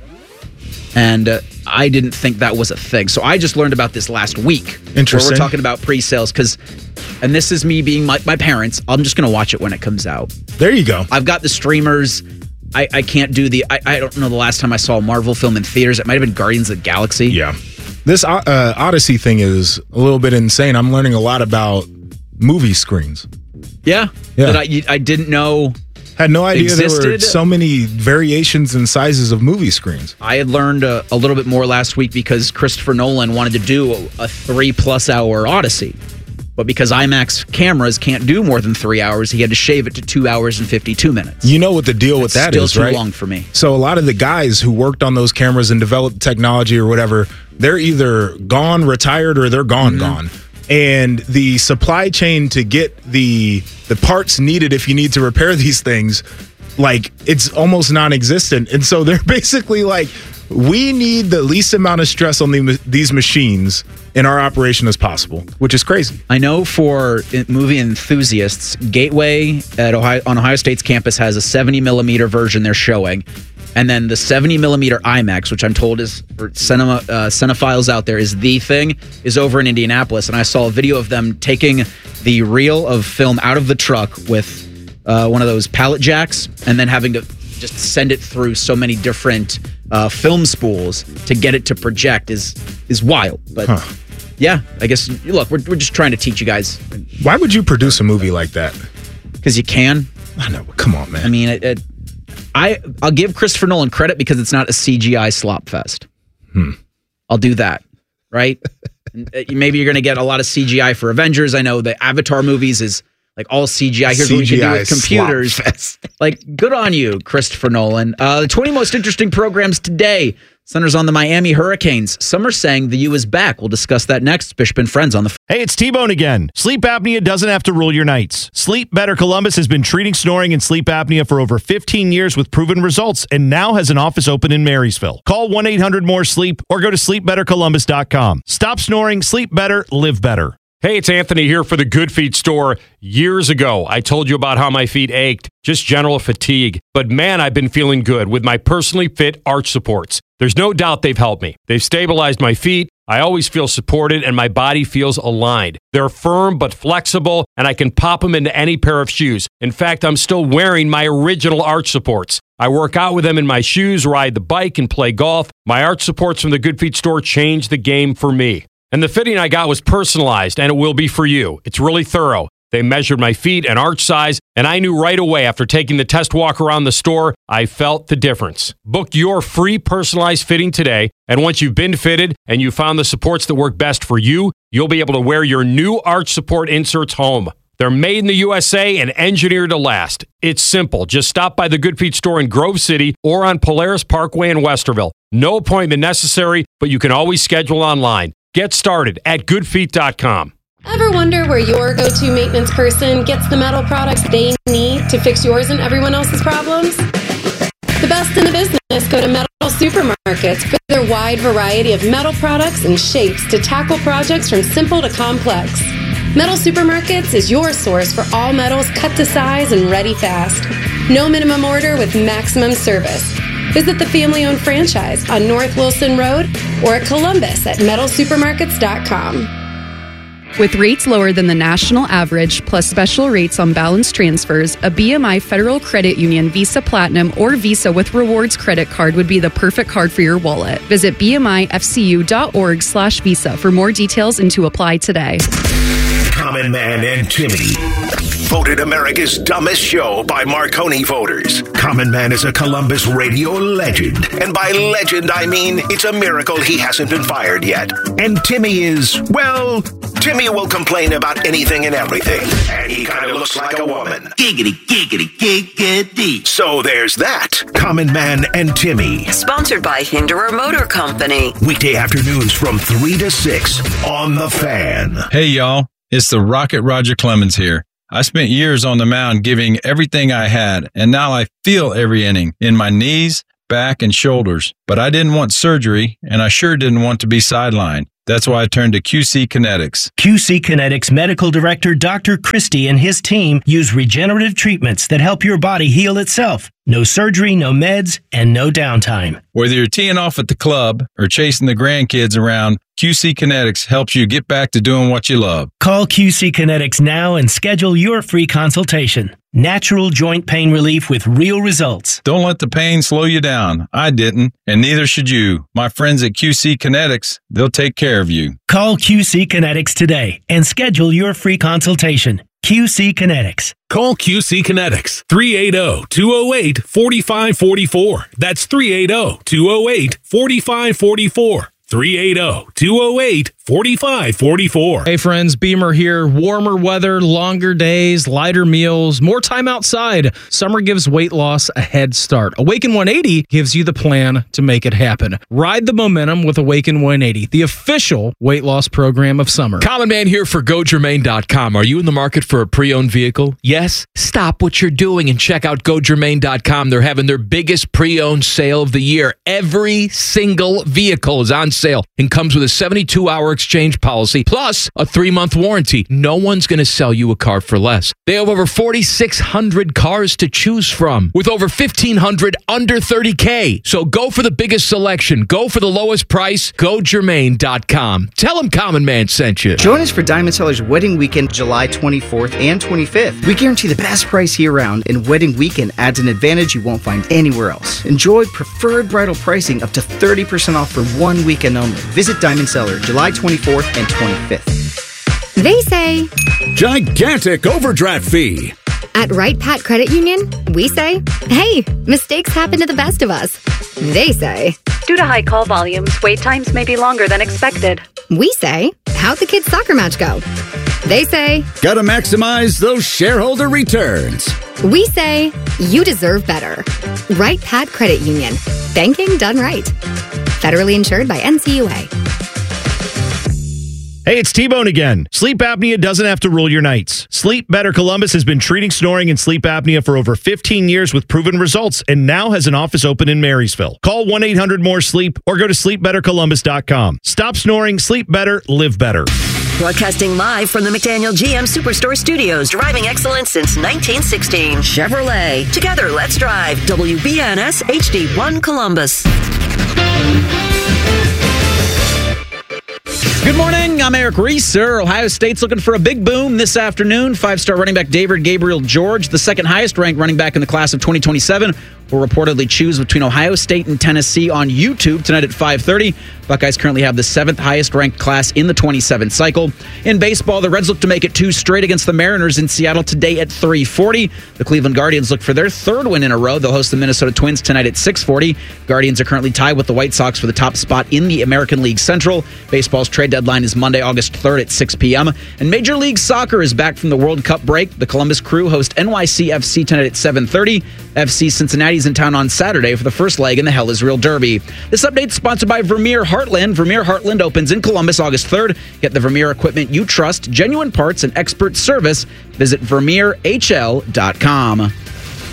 And I didn't think that was a thing. So I just learned about this last week. Interesting. Where we're talking about pre-sales because, and this is me being my parents, I'm just going to watch it when it comes out. There you go. I've got the streamers. I can't do I don't know the last time I saw a Marvel film in theaters. It might have been Guardians of the Galaxy. Yeah. This Odyssey thing is a little bit insane. I'm learning a lot about movie screens. Yeah. That I didn't know. Had no idea existed. There were so many variations and sizes of movie screens. I had learned a little bit more last week because Christopher Nolan wanted to do a 3+ hour Odyssey. But because IMAX cameras can't do more than 3 hours, he had to shave it to 2 hours and 52 minutes. You know what the deal with that is, still right? too long for me. So a lot of the guys who worked on those cameras and developed technology or whatever, they're either gone, retired, or they're gone. And the supply chain to get the parts needed if you need to repair these things, like, it's almost non-existent. And so they're basically like, we need the least amount of stress on these machines in our operation as possible, which is crazy. I know for movie enthusiasts, Gateway on Ohio State's campus has a 70 millimeter version they're showing. And then the 70 millimeter IMAX, which I'm told is for cinephiles out there, is the thing, is over in Indianapolis. And I saw a video of them taking the reel of film out of the truck with one of those pallet jacks and then having to just send it through so many different film spools to get it to project is wild. But yeah, I guess, look, we're just trying to teach you guys. Why would you produce a movie like that? Because you can. I know, but come on, man. I mean, I'll give Christopher Nolan credit because it's not a CGI slop fest. I'll do that, right? Maybe you're going to get a lot of CGI for Avengers. I know the Avatar movies is like all CGI. Here's what you can do with computers. Like, good on you, Christopher Nolan. The 20 most interesting programs today centers on the Miami Hurricanes. Some are saying the U is back. We'll discuss that next. Bishop and Friends on the... Hey, it's T-Bone again. Sleep apnea doesn't have to rule your nights. Sleep Better Columbus has been treating snoring and sleep apnea for over 15 years with proven results and now has an office open in Marysville. Call 1-800-MORE-SLEEP or go to sleepbettercolumbus.com. Stop snoring, sleep better, live better. Hey, it's Anthony here for the Good Feet store. Years ago, I told you about how my feet ached, just general fatigue. But man, I've been feeling good with my personally fit arch supports. There's no doubt they've helped me. They've stabilized my feet. I always feel supported and my body feels aligned. They're firm but flexible and I can pop them into any pair of shoes. In fact, I'm still wearing my original arch supports. I work out with them in my shoes, ride the bike, and play golf. My arch supports from the Good Feet store changed the game for me. And the fitting I got was personalized, and it will be for you. It's really thorough. They measured my feet and arch size, and I knew right away after taking the test walk around the store, I felt the difference. Book your free personalized fitting today, and once you've been fitted and you found the supports that work best for you, you'll be able to wear your new arch support inserts home. They're made in the USA and engineered to last. It's simple. Just stop by the Good Feet store in Grove City or on Polaris Parkway in Westerville. No appointment necessary, but you can always schedule online. Get started at goodfeet.com. Ever wonder where your go-to maintenance person gets the metal products they need to fix yours and everyone else's problems? The best in the business go to Metal Supermarkets for their wide variety of metal products and shapes to tackle projects from simple to complex. Metal Supermarkets is your source for all metals cut to size and ready fast. No minimum order with maximum service. Visit the family-owned franchise on North Wilson Road or at Columbus at metalsupermarkets.com. With rates lower than the national average, plus special rates on balance transfers, a BMI Federal Credit Union Visa Platinum or Visa with Rewards credit card would be the perfect card for your wallet. Visit bmifcu.org/visa for more details and to apply today. Common Man and Timmy. Voted America's dumbest show by Marconi voters. Common Man is a Columbus radio legend. And by legend, I mean it's a miracle he hasn't been fired yet. And Timmy is, well, Timmy will complain about anything and everything. And he kind of looks like a woman. Giggity, giggity, giggity. So there's that. Common Man and Timmy. Sponsored by Hinderer Motor Company. Weekday afternoons from 3 to 6 on The Fan. Hey, y'all. It's the Rocket Roger Clemens here. I spent years on the mound giving everything I had, and now I feel every inning in my knees, back, and shoulders. But I didn't want surgery, and I sure didn't want to be sidelined. That's why I turned to QC Kinetics. QC Kinetics Medical Director Dr. Christie and his team use regenerative treatments that help your body heal itself. No surgery, no meds, and no downtime. Whether you're teeing off at the club or chasing the grandkids around, QC Kinetics helps you get back to doing what you love. Call QC Kinetics now and schedule your free consultation. Natural joint pain relief with real results. Don't let the pain slow you down. I didn't, and neither should you. My friends at QC Kinetics, they'll take care of you. Call QC Kinetics today and schedule your free consultation. QC Kinetics. Call QC Kinetics, 380-208-4544. That's 380-208-4544. 380-208-4544. Hey friends, Beamer here. Warmer weather, longer days, lighter meals, more time outside. Summer gives weight loss a head start. Awaken 180 gives you the plan to make it happen. Ride the momentum with Awaken 180, the official weight loss program of summer. Common Man here for GoGermain.com. Are you in the market for a pre-owned vehicle? Yes? Stop what you're doing and check out GoGermain.com. They're having their biggest pre-owned sale of the year. Every single vehicle is on sale and comes with a 72-hour exchange policy plus a 3-month warranty. No one's going to sell you a car for less. They have over 4,600 cars to choose from with over 1,500 under $30K. So go for the biggest selection. Go for the lowest price. GoGermain.com. Tell them Common Man sent you. Join us for Diamond Seller's Wedding Weekend, July 24th and 25th. We guarantee the best price year-round, and Wedding Weekend adds an advantage you won't find anywhere else. Enjoy preferred bridal pricing up to 30% off for 1 weekend only. Visit Diamond Seller July 24th and 25th. They say gigantic overdraft fee. At Wright Pat Credit Union, we say, hey, mistakes happen to the best of us. They say, due to high call volumes, wait times may be longer than expected. We say, how'd the kids' soccer match go? They say, gotta maximize those shareholder returns. We say, you deserve better. Wright Pat Credit Union. Banking done right. Federally insured by NCUA. Hey, it's T-Bone again. Sleep apnea doesn't have to rule your nights. Sleep Better Columbus has been treating snoring and sleep apnea for over 15 years with proven results and now has an office open in Marysville. Call 1-800-MORE-SLEEP or go to sleepbettercolumbus.com. Stop snoring, sleep better, live better. Broadcasting live from the McDaniel GM Superstore Studios, driving excellence since 1916. Chevrolet. Together, let's drive. WBNS HD1 Columbus. Good morning. I'm Eric Reeser. Ohio State's looking for a big boom this afternoon. 5-star running back David Gabriel George, the second highest ranked running back in the class of 2027, will reportedly choose between Ohio State and Tennessee on YouTube tonight at 5:30. Buckeyes currently have the 7th highest ranked class in the 27 cycle. In baseball, the Reds look to make it 2 straight against the Mariners in Seattle today at 3:40. The Cleveland Guardians look for their 3rd win in a row. They'll host the Minnesota Twins tonight at 6:40. Guardians are currently tied with the White Sox for the top spot in the American League Central. Baseball's trade deadline is Monday, August 3rd at 6 p.m. And Major League Soccer is back from the World Cup break. The Columbus Crew host NYCFC tonight at 7:30. FC Cincinnati's in town on Saturday for the first leg in the Hell Is Real Derby. This update is sponsored by Vermeer Heartland. Vermeer Heartland opens in Columbus August 3rd. Get the Vermeer equipment you trust, genuine parts, and expert service. Visit VermeerHL.com.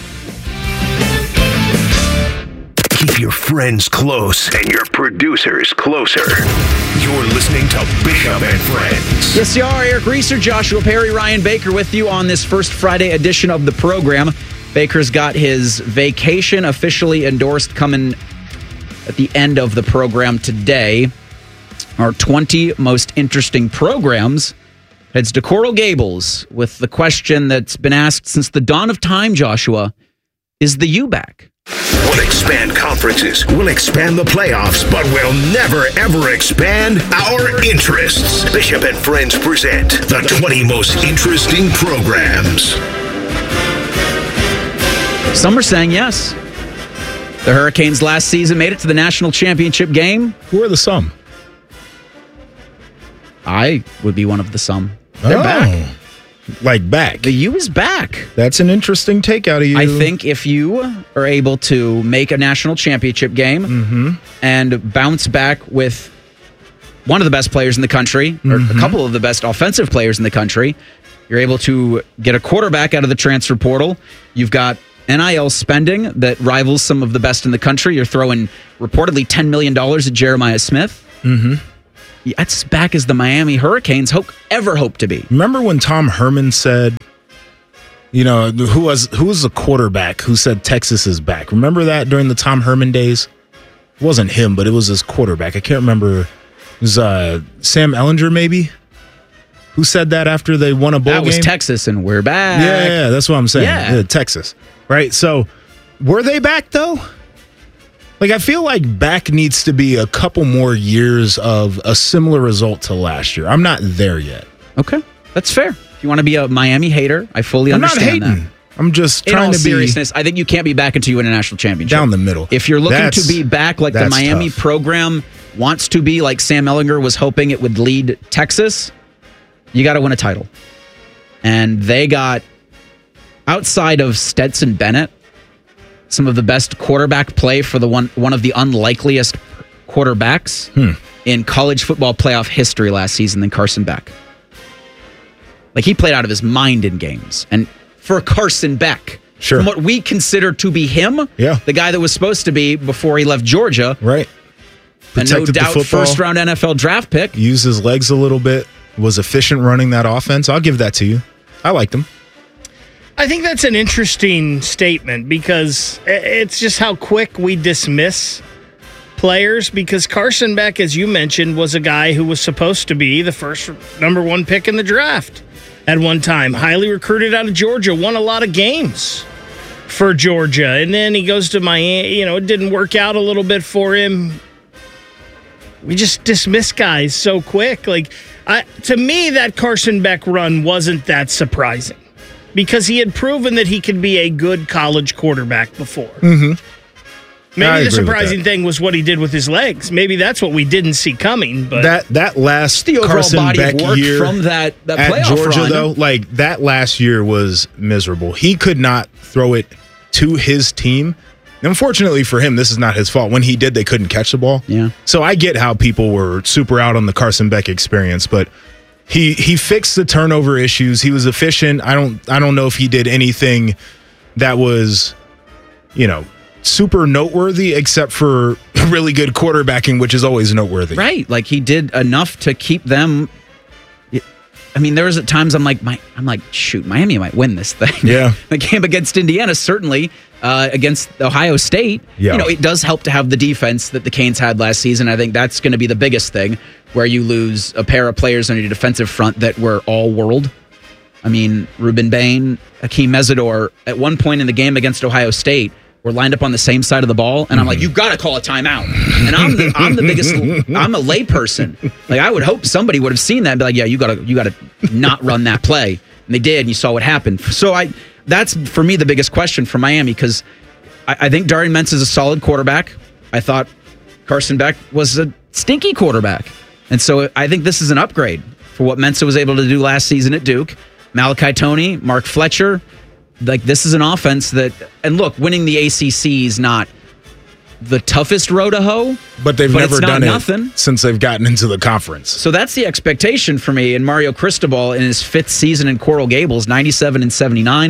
Keep your friends close and your producers closer. You're listening to Bishop and Friends. Yes, you are. Eric Reeser, Joshua Perry, Ryan Baker with you on this first Friday edition of the program. Baker's got his vacation officially endorsed coming at the end of the program today. Our 20 most interesting programs heads to Coral Gables with the question that's been asked since the dawn of time, Joshua, is the U back? We'll expand conferences, we'll expand the playoffs, but we'll never, ever expand our interests. Bishop and Friends present the 20 most interesting programs. Some are saying yes. The Hurricanes last season made it to the national championship game. Who are the some? I would be one of the some. They're back. Like back. The U is back. That's an interesting take out of you. I think if you are able to make a national championship game and bounce back with one of the best players in the country, or a couple of the best offensive players in the country, you're able to get a quarterback out of the transfer portal. You've got NIL spending that rivals some of the best in the country. You're throwing reportedly $10 million at Jeremiah Smith. That's as back as the Miami Hurricanes ever hope to be. Remember when Tom Herman said, who was the quarterback who said Texas is back? Remember that during the Tom Herman days? It wasn't him, but it was his quarterback. I can't remember. It was Sam Ehlinger, maybe? Who said that after they won a bowl game? That was Texas, and we're back. Yeah, that's what I'm saying. Yeah. Texas. Right? So, were they back, though? Like, I feel like back needs to be a couple more years of a similar result to last year. I'm not there yet. Okay, that's fair. If you want to be a Miami hater, I fully understand not hating. that. I'm just trying to be... In all seriousness, I think you can't be back until you win a national championship. Down the middle. If you're looking to be back like the Miami program wants to be, like Sam Ehlinger was hoping it would lead Texas, you got to win a title. And they got, outside of Stetson Bennett, some of the best quarterback play for the one of the unlikeliest quarterbacks in college football playoff history last season than Carson Beck. Like, he played out of his mind in games. And for Carson Beck, from what we consider to be him, the guy that was supposed to be before he left Georgia, right? And no doubt first-round NFL draft pick. Used his legs a little bit, was efficient running that offense. I'll give that to you. I liked him. I think that's an interesting statement because it's just how quick we dismiss players, because Carson Beck, as you mentioned, was a guy who was supposed to be the first number one pick in the draft at one time. Highly recruited out of Georgia, won a lot of games for Georgia. And then he goes to Miami. It didn't work out a little bit for him. We just dismiss guys so quick. To me, that Carson Beck run wasn't that surprising, because he had proven that he could be a good college quarterback before. Maybe the surprising thing was what he did with his legs. Maybe that's what we didn't see coming. But that last the overall Carson body Beck of work year from that at playoff Georgia, run, though, like that last year was miserable. He could not throw it to his team. Unfortunately for him, this is not his fault. When he did, they couldn't catch the ball. Yeah. So I get how people were super out on the Carson Beck experience, but he fixed the turnover issues. He was efficient. I don't know if he did anything that was, super noteworthy, except for really good quarterbacking, which is always noteworthy. Right. Like, he did enough to keep them. I mean, there was at times I'm like, shoot, Miami might win this thing. Yeah. The game against Indiana, certainly, against Ohio State. Yeah. It does help to have the defense that the Canes had last season. I think that's going to be the biggest thing, where you lose a pair of players on your defensive front that were all world. I mean, Ruben Bain, Hakeem Mesidor, at one point in the game against Ohio State, were lined up on the same side of the ball, and I'm like, you got to call a timeout. And I'm the biggest. I'm a layperson. Like, I would hope somebody would have seen that and be like, yeah, you got to not run that play. And they did, and you saw what happened. So that's for me the biggest question for Miami, because I think Darian Mensah is a solid quarterback. I thought Carson Beck was a stinky quarterback, and so I think this is an upgrade for what Mensah was able to do last season at Duke. Malachi Toney, Mark Fletcher. Like, this is an offense that, and look, winning the ACC is not the toughest road to hoe, but they've never done nothing it since they've gotten into the conference. So that's the expectation for me. And Mario Cristobal, in his 5th season in Coral Gables, 97-79.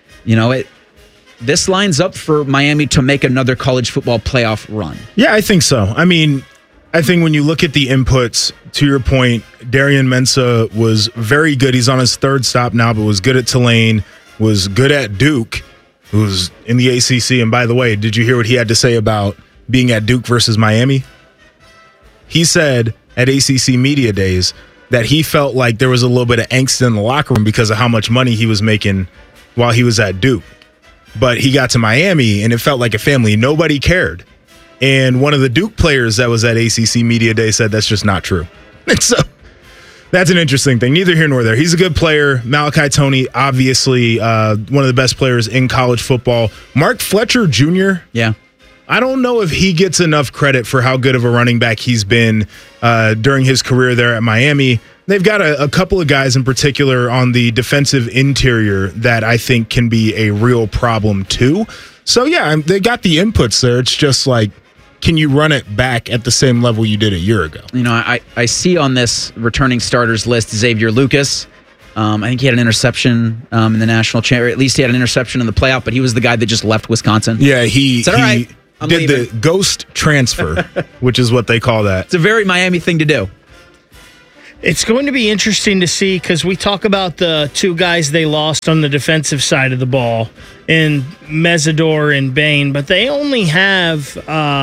This lines up for Miami to make another college football playoff run. Yeah, I think so. I mean, I think when you look at the inputs, to your point, Darian Mensah was very good. He's on his 3rd stop now, but was good at Tulane, was good at Duke, who's in the ACC. And by the way, did you hear what he had to say about being at Duke versus Miami? He said at ACC Media Days that he felt like there was a little bit of angst in the locker room because of how much money he was making while he was at Duke. but he got to Miami and it felt like a family. Nobody cared. And one of the Duke players that was at ACC Media Day said that's just not true. And so that's an interesting thing. Neither here nor there. He's a good player. Malachi Toney, obviously one of the best players in college football. Mark Fletcher Jr. Yeah. I don't know if he gets enough credit for how good of a running back he's been during his career there at Miami. They've got a couple of guys in particular on the defensive interior that I think can be a real problem too. So, yeah, they got the inputs there. It's just like, can you run it back at the same level you did a year ago? You know, I see on this returning starters list Xavier Lucas. I think he had an interception in the national championship. At least he had an interception in the playoff, but he was the guy that just left Wisconsin. Yeah, he all right, did the ghost transfer, which is what they call that. It's a very Miami thing to do. It's going to be interesting to see because we talk about the two guys they lost on the defensive side of the ball in Mesidor and Bain, but they only have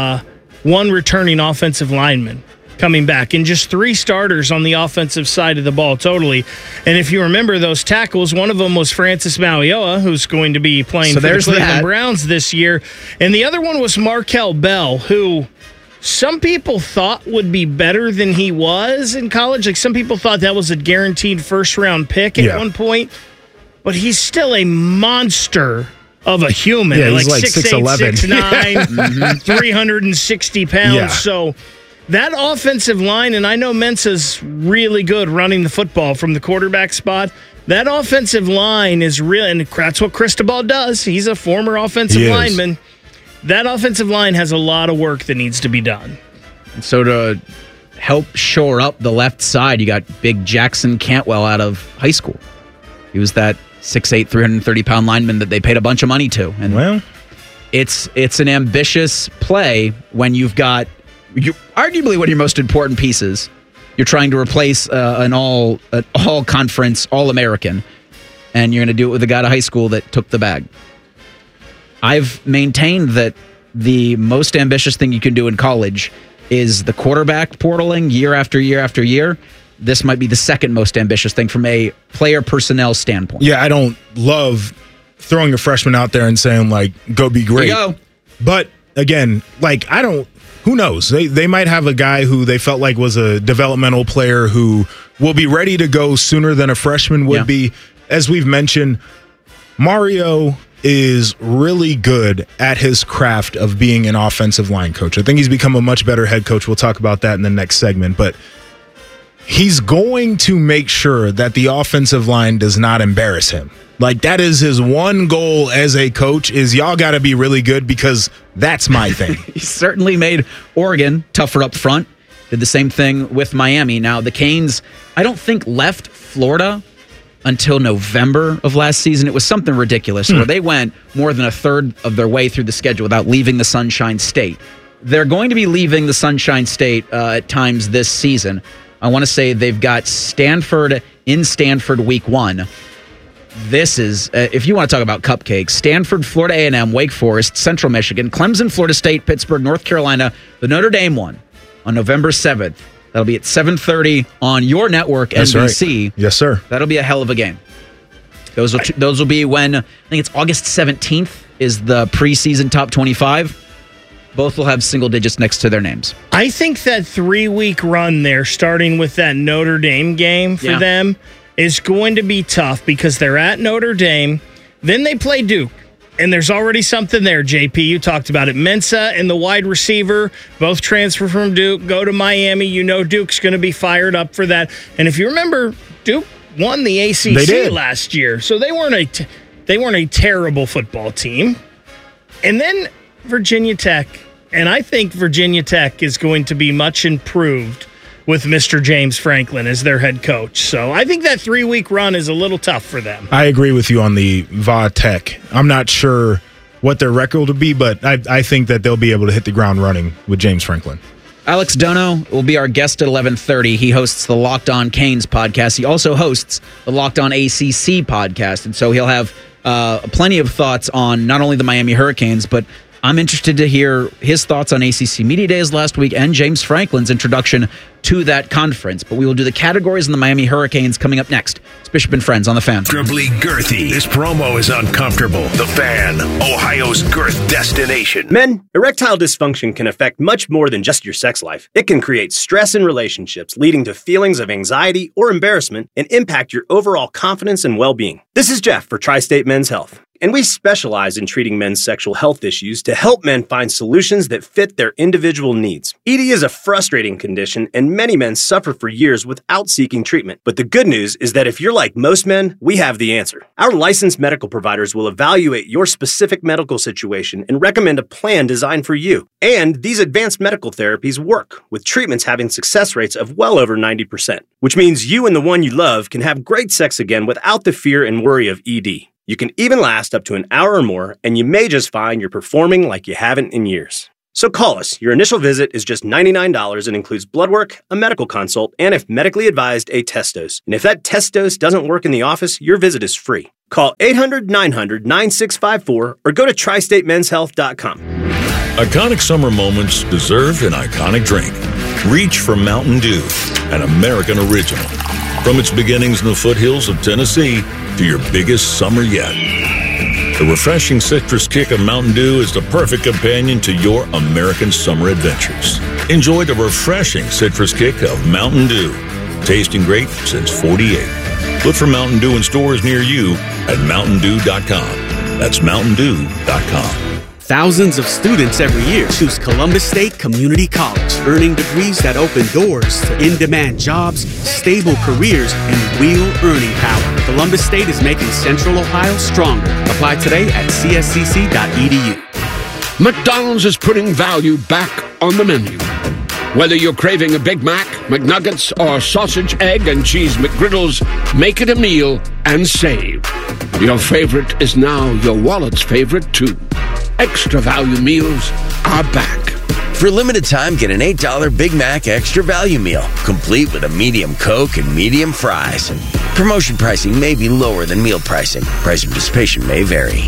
one returning offensive lineman coming back and just 3 starters on the offensive side of the ball totally. And if you remember those tackles, one of them was Francis Malioa, who's going to be playing for the Cleveland Browns this year. And the other one was Markel Bell, who some people thought would be better than he was in college. Like some people thought that was a guaranteed first-round pick at one point. But he's still a monster of a human. Yeah, he's like 6'8", 6'9", 360 pounds. Yeah. So that offensive line, and I know Mensa's really good running the football from the quarterback spot. That offensive line is real, and that's what Cristobal does. He's a former offensive lineman. That offensive line has a lot of work that needs to be done. And so to help shore up the left side, you got big Jackson Cantwell out of high school. He was that 6'8", 330-pound lineman that they paid a bunch of money to. And it's an ambitious play when you've got arguably one of your most important pieces. You're trying to replace an all-conference, all-American, and you're going to do it with a guy out of high school that took the bag. I've maintained that the most ambitious thing you can do in college is the quarterback portaling year after year after year. This might be the second most ambitious thing from a player personnel standpoint. Yeah, I don't love throwing a freshman out there and saying, like, go be great. There you go. But, again, like, who knows? They might have a guy who they felt like was a developmental player who will be ready to go sooner than a freshman would be. As we've mentioned, Mario is really good at his craft of being an offensive line coach. I think he's become a much better head coach. We'll talk about that in the next segment. But he's going to make sure that the offensive line does not embarrass him. Like, that is his one goal as a coach is y'all got to be really good because that's my thing. He certainly made Oregon tougher up front. Did the same thing with Miami. Now, the Canes, I don't think left Florida until November of last season. It was something ridiculous where they went more than a third of their way through the schedule without leaving the Sunshine State. They're going to be leaving the Sunshine State at times this season. I want to say they've got Stanford in Stanford week 1. This is, if you want to talk about cupcakes, Stanford, Florida A&M, Wake Forest, Central Michigan, Clemson, Florida State, Pittsburgh, North Carolina, the Notre Dame one on November 7th. That'll be at 7:30 on your network, That's NBC. Right. Yes, sir. That'll be a hell of a game. Those will be when, I think it's August 17th is the preseason top 25. Both will have single digits next to their names. I think that 3-week run there, starting with that Notre Dame game for them, is going to be tough because they're at Notre Dame. Then they play Duke. And there's already something there, JP. You talked about it. Mensa and the wide receiver both transfer from Duke, go to Miami. You know Duke's going to be fired up for that. And if you remember, Duke won the ACC last year. So they weren't a terrible football team. And then Virginia Tech. And I think Virginia Tech is going to be much improved with Mr. James Franklin as their head coach. So I think that 3-week run is a little tough for them. I agree with you on the Va Tech. I'm not sure what their record will be, but I think that they'll be able to hit the ground running with James Franklin. Alex Dono will be our guest at 11:30. He hosts the Locked On Canes podcast. He also hosts the Locked On ACC podcast. And so he'll have plenty of thoughts on not only the Miami Hurricanes, but I'm interested to hear his thoughts on ACC Media Days last week and James Franklin's introduction to that conference. But we will do the categories and the Miami Hurricanes coming up next. It's Bishop and Friends on The Fan. Comfortably girthy. This promo is uncomfortable. The Fan, Ohio's girth destination. Men, erectile dysfunction can affect much more than just your sex life. It can create stress in relationships, leading to feelings of anxiety or embarrassment, and impact your overall confidence and well-being. This is Jeff for Tri-State Men's Health, and we specialize in treating men's sexual health issues to help men find solutions that fit their individual needs. ED is a frustrating condition, and many men suffer for years without seeking treatment. But the good news is that if you're like most men, we have the answer. Our licensed medical providers will evaluate your specific medical situation and recommend a plan designed for you. And these advanced medical therapies work, with treatments having success rates of well over 90%, which means you and the one you love can have great sex again without the fear and worry of ED. You can even last up to an hour or more, and you may just find you're performing like you haven't in years. So call us. Your initial visit is just $99 and includes blood work, a medical consult, and if medically advised, a test dose. And if that test dose doesn't work in the office, your visit is free. Call 800-900-9654 or go to tristatemenshealth.com. Iconic summer moments deserve an iconic drink. Reach for Mountain Dew, an American original. From its beginnings in the foothills of Tennessee to your biggest summer yet. The refreshing citrus kick of Mountain Dew is the perfect companion to your American summer adventures. Enjoy the refreshing citrus kick of Mountain Dew. Tasting great since '48. Look for Mountain Dew in stores near you at mountaindew.com. That's mountaindew.com. Thousands of students every year choose Columbus State Community College, earning degrees that open doors to in-demand jobs, stable careers, and real earning power. Columbus State is making Central Ohio stronger. Apply today at cscc.edu. McDonald's is putting value back on the menu. Whether you're craving a Big Mac, McNuggets, or sausage, egg, and cheese McGriddles, make it a meal and save. Your favorite is now your wallet's favorite, too. Extra value meals are back. For a limited time, get an $8 Big Mac Extra Value Meal, complete with a medium Coke and medium fries. Promotion pricing may be lower than meal pricing. Price of participation may vary.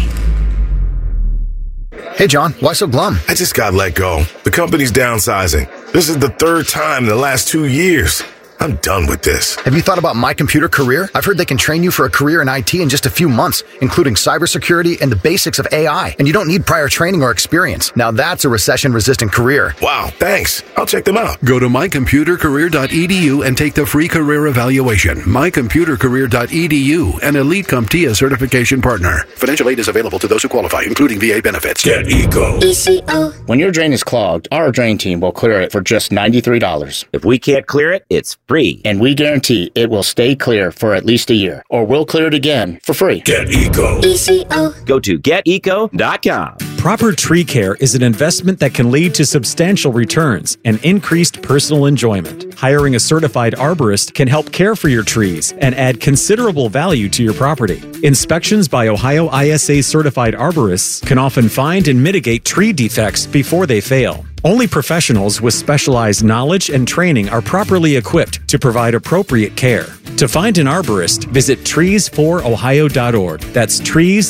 Hey, John, why so glum? I just got let go. The company's downsizing. This is the third time in the last 2 years. I'm done with this. Have you thought about My Computer Career? I've heard they can train you for a career in IT in just a few months, including cybersecurity and the basics of AI. And you don't need prior training or experience. Now that's a recession-resistant career. Wow, thanks. I'll check them out. Go to mycomputercareer.edu and take the free career evaluation. Mycomputercareer.edu, an Elite CompTIA certification partner. Financial aid is available to those who qualify, including VA benefits. Get Eco. ECO. When your drain is clogged, our drain team will clear it for just $93. If we can't clear it, it's free, and we guarantee it will stay clear for at least a year, or we'll clear it again for free. Get Eco. ECO. Go to geteco.com. Proper tree care is an investment that can lead to substantial returns and increased personal enjoyment. Hiring a certified arborist can help care for your trees and add considerable value to your property. Inspections by Ohio ISA certified arborists can often find and mitigate tree defects before they fail. Only professionals with specialized knowledge and training are properly equipped to provide appropriate care. To find an arborist, visit trees4ohio.org. That's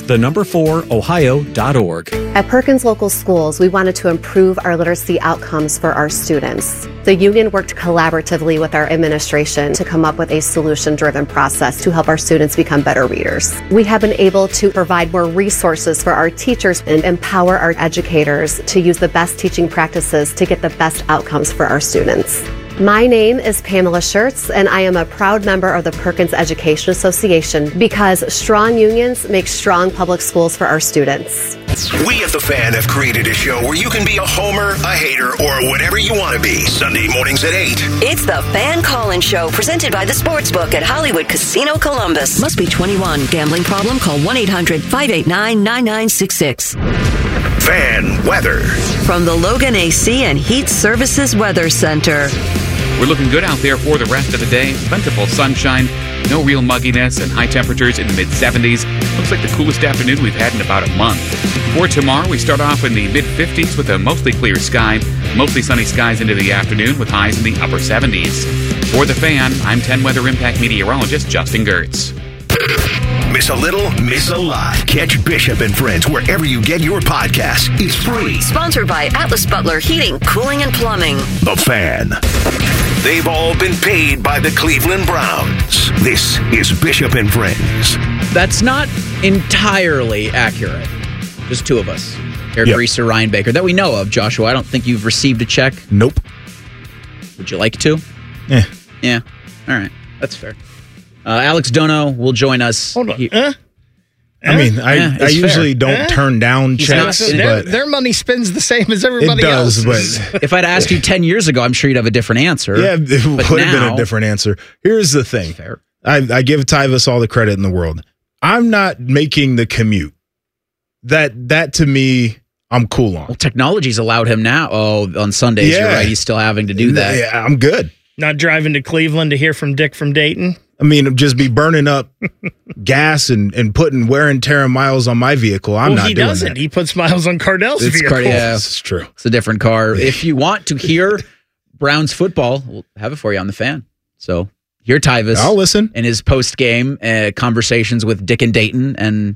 trees4ohio.org. At Perkins Local Schools, we wanted to improve our literacy outcomes for our students. The union worked collaboratively with our administration to come up with a solution-driven process to help our students become better readers. We have been able to provide more resources for our teachers and empower our educators to use the best teaching practices to get the best outcomes for our students. My name is Pamela Schertz, and I am a proud member of the Perkins Education Association because strong unions make strong public schools for our students. We at The Fan have created a show where you can be a homer, a hater, or whatever you want to be. Sunday mornings at 8. It's the Fan Call-In Show, presented by the Sportsbook at Hollywood Casino Columbus. Must be 21. Gambling problem? Call 1-800-589-9966. Fan weather. From the Logan AC and Heat Services Weather Center. We're looking good out there for the rest of the day. Plentiful sunshine, no real mugginess, and high temperatures in the mid-70s. Looks like the coolest afternoon we've had in about a month. For tomorrow, we start off in the mid-50s with a mostly clear sky, mostly sunny skies into the afternoon with highs in the upper 70s. For The Fan, I'm 10 Weather Impact meteorologist Justin Gertz. Miss a little, miss a lot. Catch Bishop and Friends wherever you get your podcasts. It's free. Sponsored by Atlas Butler Heating, Cooling, and Plumbing. The Fan. They've all been paid by the Cleveland Browns. This is Bishop and Friends. That's not entirely accurate. Just two of us. Eric Reeser, Ryan Baker, that we know of. Joshua, I don't think you've received a check. Nope. Would you like to? Yeah. Yeah. All right. That's fair. Alex Dono will join us. Hold on. I mean, I usually don't turn down checks, but their money spends the same as everybody else's. But if I'd asked you 10 years ago, I'm sure you'd have a different answer. Yeah, it would have been a different answer. Here's the thing. Fair. I give Tyvis all the credit in the world. I'm not making the commute. That to me, I'm cool on. Well, technology's allowed him now. Oh, on Sundays, you're right. He's still having to do that. Yeah, I'm good. Not driving to Cleveland to hear from Dick from Dayton. I mean, just be burning up gas and putting wear and tear and miles on my vehicle. I'm not doing that. He doesn't. He puts miles on Cardell's vehicle. It's true. It's a different car. If you want to hear Browns football, we'll have it for you on the Fan. So hear Tyvis. I'll listen. In his post-game conversations with Dick and Dayton and